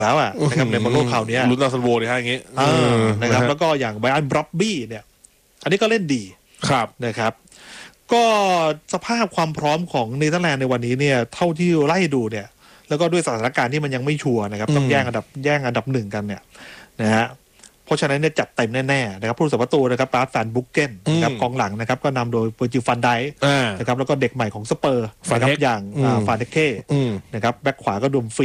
แล้วนะครับในบอลโลกคราวนี้ลุ้นลาซันโวเลยฮะอย่างงี้นะครับแล้วก็อย่างไบรอันบร็อบบี้เนี่ยอันนี้ก็เล่นดีครับนะครับก็สภาพความพร้อมของเนเธอร์แลนด์ในวันนี้เนี่ยเท่าที่ไล่ดูเนี่ยแล้วก็ด้วยสถานการณ์ที่มันยังไม่ชัวร์นะครับต้องแย่งอันดับหนึ่งกันเนี่ยนะฮะเพราะฉะนั้นเนี่ยจัดเต็มแน่ๆนะครับผู้รักษาประตูนะครับบาร์ตแฟนบุกเกนนะครับกองหลังนะครับก็นำโดยเวอร์จิลฟันไดค์นะครับแล้วก็เด็กใหม่ของสเปอร์นะครับอย่างฟานเดเก้นะครับแบ็คขวาก็ดุมฟ